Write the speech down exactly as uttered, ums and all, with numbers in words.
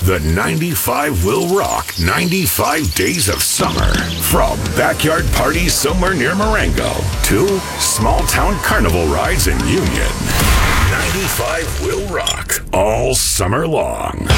The ninety-five will rock ninety-five days of summer. From backyard parties somewhere near Marengo to small town carnival rides in Union. ninety-five will rock all summer long.